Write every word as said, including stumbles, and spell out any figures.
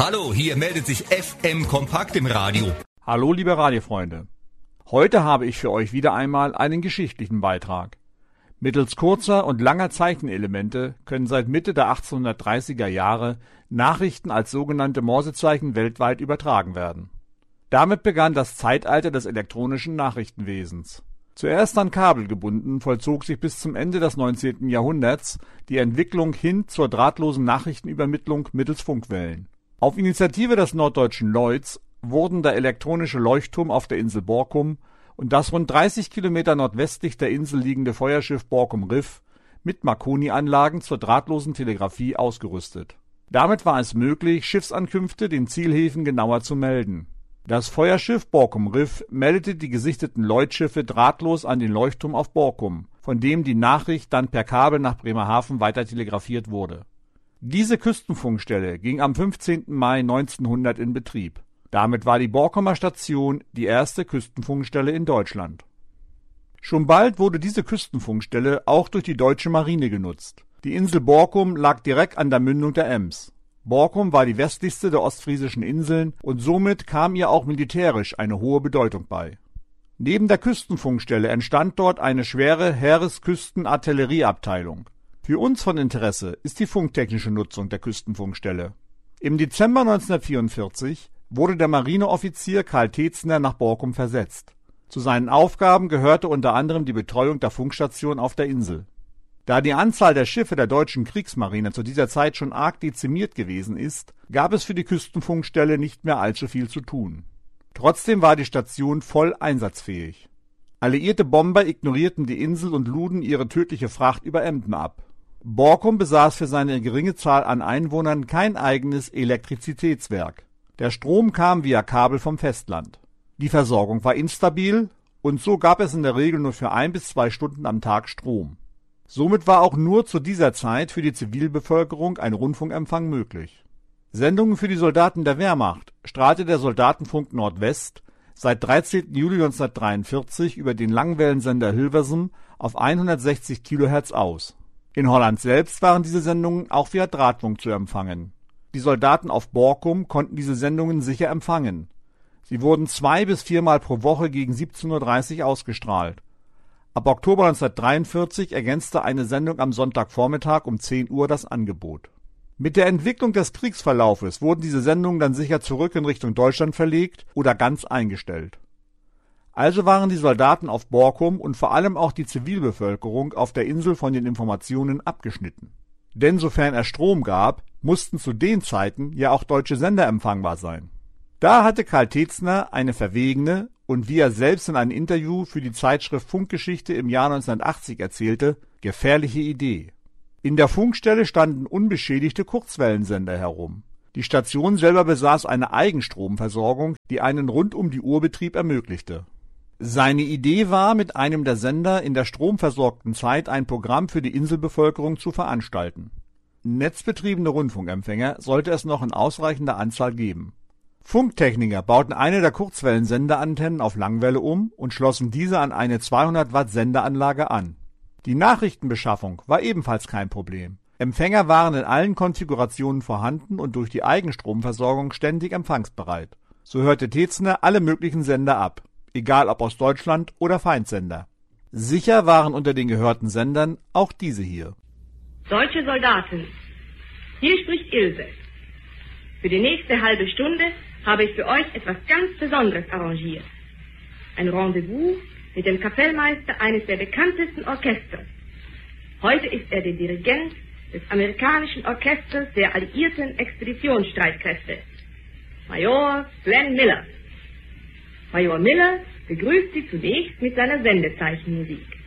Hallo, hier meldet sich F M Kompakt im Radio. Hallo liebe Radiofreunde. Heute habe ich für euch wieder einmal einen geschichtlichen Beitrag. Mittels kurzer und langer Zeichenelemente können seit Mitte der achtzehnhundertdreißiger Jahre Nachrichten als sogenannte Morsezeichen weltweit übertragen werden. Damit begann das Zeitalter des elektronischen Nachrichtenwesens. Zuerst an Kabel gebunden, vollzog sich bis zum Ende des neunzehnten Jahrhunderts die Entwicklung hin zur drahtlosen Nachrichtenübermittlung mittels Funkwellen. Auf Initiative des norddeutschen Lloyds wurden der elektronische Leuchtturm auf der Insel Borkum und das rund dreißig Kilometer nordwestlich der Insel liegende Feuerschiff Borkum Riff mit Marconi-Anlagen zur drahtlosen Telegrafie ausgerüstet. Damit war es möglich, Schiffsankünfte den Zielhäfen genauer zu melden. Das Feuerschiff Borkum Riff meldete die gesichteten Lloyd-Schiffe drahtlos an den Leuchtturm auf Borkum, von dem die Nachricht dann per Kabel nach Bremerhaven weiter telegrafiert wurde. Diese Küstenfunkstelle ging am fünfzehnten Mai neunzehnhundert in Betrieb. Damit war die Borkumer Station die erste Küstenfunkstelle in Deutschland. Schon bald wurde diese Küstenfunkstelle auch durch die deutsche Marine genutzt. Die Insel Borkum lag direkt an der Mündung der Ems. Borkum war die westlichste der ostfriesischen Inseln und somit kam ihr auch militärisch eine hohe Bedeutung bei. Neben der Küstenfunkstelle entstand dort eine schwere Heeresküstenartillerieabteilung. Für uns von Interesse ist die funktechnische Nutzung der Küstenfunkstelle. Im Dezember neunzehnhundertvierundvierzig wurde der Marineoffizier Karl Tetzner nach Borkum versetzt. Zu seinen Aufgaben gehörte unter anderem die Betreuung der Funkstation auf der Insel. Da die Anzahl der Schiffe der deutschen Kriegsmarine zu dieser Zeit schon arg dezimiert gewesen ist, gab es für die Küstenfunkstelle nicht mehr allzu viel zu tun. Trotzdem war die Station voll einsatzfähig. Alliierte Bomber ignorierten die Insel und luden ihre tödliche Fracht über Emden ab. Borkum besaß für seine geringe Zahl an Einwohnern kein eigenes Elektrizitätswerk. Der Strom kam via Kabel vom Festland. Die Versorgung war instabil und so gab es in der Regel nur für ein bis zwei Stunden am Tag Strom. Somit war auch nur zu dieser Zeit für die Zivilbevölkerung ein Rundfunkempfang möglich. Sendungen für die Soldaten der Wehrmacht strahlte der Soldatenfunk Nordwest seit dreizehnten Juli neunzehnhundertdreiundvierzig über den Langwellensender Hilversum auf hundertsechzig Kilohertz aus. In Holland selbst waren diese Sendungen auch via Drahtfunk zu empfangen. Die Soldaten auf Borkum konnten diese Sendungen sicher empfangen. Sie wurden zwei- bis viermal pro Woche gegen siebzehn Uhr dreißig ausgestrahlt. Ab Oktober neunzehnhundertdreiundvierzig ergänzte eine Sendung am Sonntagvormittag um zehn Uhr das Angebot. Mit der Entwicklung des Kriegsverlaufes wurden diese Sendungen dann sicher zurück in Richtung Deutschland verlegt oder ganz eingestellt. Also waren die Soldaten auf Borkum und vor allem auch die Zivilbevölkerung auf der Insel von den Informationen abgeschnitten. Denn sofern es Strom gab, mussten zu den Zeiten ja auch deutsche Sender empfangbar sein. Da hatte Karl Tetzner eine verwegene und wie er selbst in einem Interview für die Zeitschrift Funkgeschichte im Jahr neunzehnhundertachtzig erzählte, gefährliche Idee. In der Funkstelle standen unbeschädigte Kurzwellensender herum. Die Station selber besaß eine Eigenstromversorgung, die einen Rund-um-die-Uhr-Betrieb ermöglichte. Seine Idee war, mit einem der Sender in der stromversorgten Zeit ein Programm für die Inselbevölkerung zu veranstalten. Netzbetriebene Rundfunkempfänger sollte es noch in ausreichender Anzahl geben. Funktechniker bauten eine der Kurzwellensenderantennen auf Langwelle um und schlossen diese an eine zweihundert Watt Sendeanlage an. Die Nachrichtenbeschaffung war ebenfalls kein Problem. Empfänger waren in allen Konfigurationen vorhanden und durch die Eigenstromversorgung ständig empfangsbereit. So hörte Tetzner alle möglichen Sender ab, egal ob aus Deutschland oder Feindsender. Sicher waren unter den gehörten Sendern auch diese hier. Deutsche Soldaten, hier spricht Ilse. Für die nächste halbe Stunde habe ich für euch etwas ganz Besonderes arrangiert. Ein Rendezvous mit dem Kapellmeister eines der bekanntesten Orchester. Heute ist er der Dirigent des amerikanischen Orchesters der alliierten Expeditionsstreitkräfte, Major Glenn Miller. Major Miller begrüßt Sie zunächst mit seiner Sendezeichenmusik.